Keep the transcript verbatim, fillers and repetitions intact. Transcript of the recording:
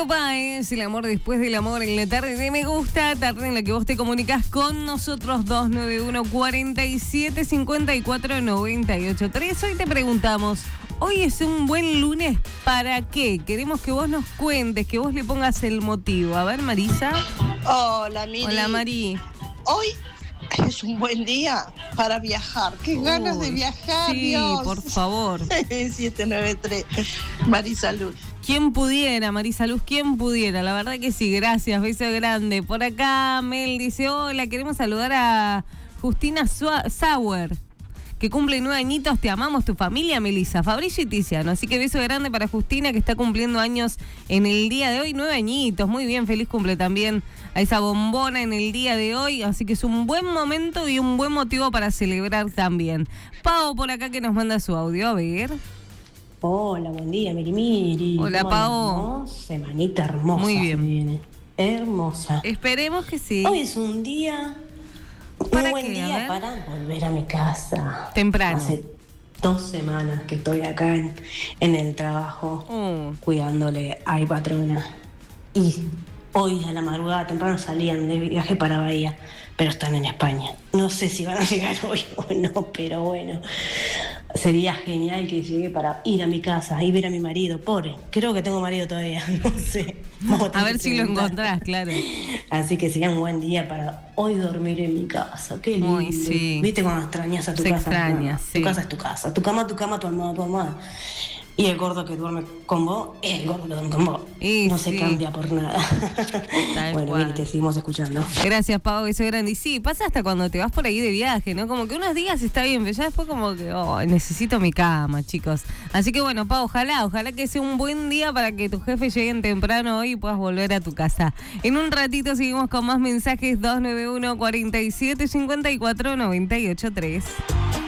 Fito Páez, el amor después del amor en la tarde de Me Gusta, tarde en la que vos te comunicas con nosotros. Dos nueve uno, cuatro siete, cinco cuatro, nueve ocho tres. Hoy te preguntamos, hoy es un buen lunes, ¿para qué? Queremos que vos nos cuentes, que vos le pongas el motivo. A ver, Marisa. Hola, Miri. Hola, Mari. Hoy es un buen día para viajar. ¡Qué ganas Uy, de viajar, sí, Dios! por favor. siete nueve tres, Marisa Luz. ¿Quién pudiera, Marisa Luz? ¿Quién pudiera? La verdad que sí, gracias, beso grande. Por acá Mel dice, hola, queremos saludar a Justina Sauer, que cumple nueve añitos. Te amamos, tu familia, Melissa, Fabricio y Tiziano. Así que beso grande para Justina, que está cumpliendo años en el día de hoy. Nueve añitos, muy bien, feliz cumple también a esa bombona en el día de hoy. Así que es un buen momento y un buen motivo para celebrar también. Pau por acá que nos manda su audio, a ver. Hola, buen día, Miri Miri. Hola, Pau. Semanita hermosa. Muy bien. Se viene. Hermosa. Esperemos que sí. Hoy es un día, un ¿Para buen qué? día para volver a mi casa. Temprano. Hace dos semanas que estoy acá en, en el trabajo, Oh. cuidándole a mi patrona. Y hoy a la madrugada temprano salían de viaje para Bahía, pero están en España. No sé si van a llegar hoy o no, pero bueno. Sería genial que llegue para ir a mi casa y ver a mi marido. Pobre, creo que tengo marido todavía, no sé. Vamos A ver que si lo preguntar. encontrás, claro. Así que sería un buen día para hoy dormir en mi casa. Qué lindo. Uy, sí. ¿Viste cuando extrañas a tu Se casa? extraña, No, sí. Tu casa es tu casa. Tu cama, tu cama, tu almohada, tu almohada. Y el gordo que duerme con vos es el gordo que duerme con vos. Y no sí. se cambia por nada. Tal Bueno, cual. Miri, te seguimos escuchando. Gracias, Pau, beso grande. Y sí, pasa hasta cuando te vas por ahí de viaje, ¿no? Como que unos días está bien, pero ya después como que, oh, necesito mi cama, chicos. Así que bueno, Pau, ojalá, ojalá que sea un buen día para que tus jefes lleguen temprano hoy y puedas volver a tu casa. En un ratito seguimos con más mensajes. Dos nueve uno, cuatro siete, cinco cuatro, nueve ocho tres.